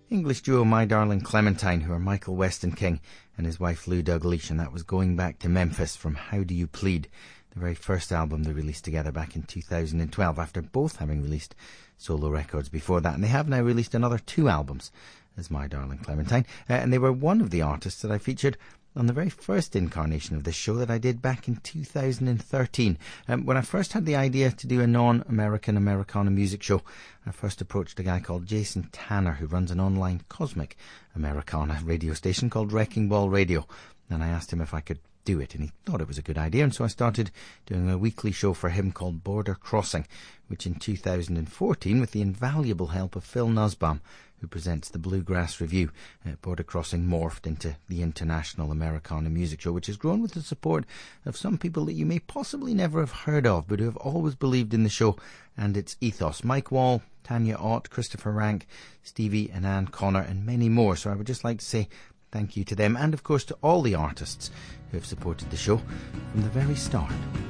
English duo My Darling Clementine, who are Michael Weston King and his wife Lou Dalgleish, and that was Going Back to Memphis from How Do You Plead, the very first album they released together back in 2012, after both having released solo records before that. And they have now released another 2 albums as My Darling Clementine, and they were one of the artists that I featured on the very first incarnation of this show that I did back in 2013. When I first had the idea to do a non-American Americana music show, I first approached a guy called Jason Tanner, who runs an online cosmic Americana radio station called Wrecking Ball Radio, and I asked him if I could do it, and he thought it was a good idea, and so I started doing a weekly show for him called Border Crossing, which in 2014, with the invaluable help of Phil Nussbaum, who presents the Bluegrass Review, Border Crossing morphed into the International Americana Music Show, which has grown with the support of some people that you may possibly never have heard of, but who have always believed in the show and its ethos. Mike Wall, Tanya Ott, Christopher Rank, Stevie and Ann Connor, and many more. So I would just like to say thank you to them, and of course to all the artists who have supported the show from the very start.